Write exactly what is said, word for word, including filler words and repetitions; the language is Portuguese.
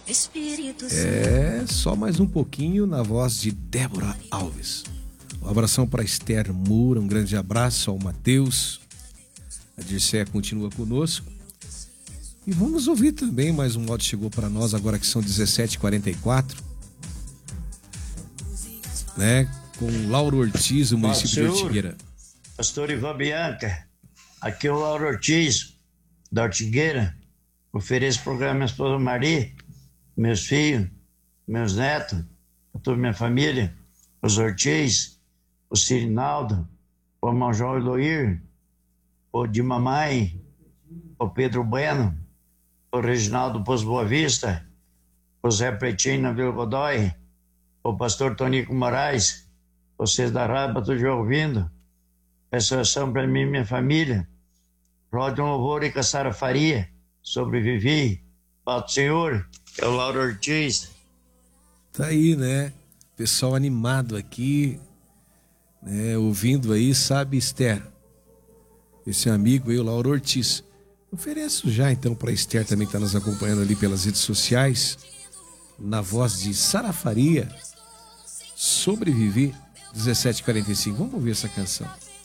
É, só mais um pouquinho na voz de Débora Alves. Um abração para Esther Moura, um grande abraço ao Matheus. A Dircé continua conosco. E vamos ouvir também mais um áudio que chegou para nós agora que são dezessete e quarenta e quatro. Né? Com Lauro Ortiz, o município de Ortigueira. Pastor Ivan Bianca, aqui é o Lauro Ortiz, da Ortigueira. Ofereço programa minha esposa Maria, meus filhos, meus netos, a toda minha família, os Ortiz, o Cirinaldo, o irmão João Eloir, o de mamãe, o Pedro Bueno, o Reginaldo Poço Boa Vista, o Zé Pretinho na Vila Godoy, o pastor Tonico Moraes, vocês da rádio, estou já ouvindo. Peço oração para mim e minha família. Rode um louvor e Caçara Faria, sobrevivi. Paz do Senhor, é o Lauro Ortiz. Tá aí, né? Pessoal animado aqui, né? Ouvindo aí, sabe, Esther? Esse amigo aí, o Lauro Ortiz. Ofereço já então para Esther também que está nos acompanhando ali pelas redes sociais, na voz de Sara Faria, Sobreviver, dezessete e quarenta e cinco. Vamos ouvir essa canção.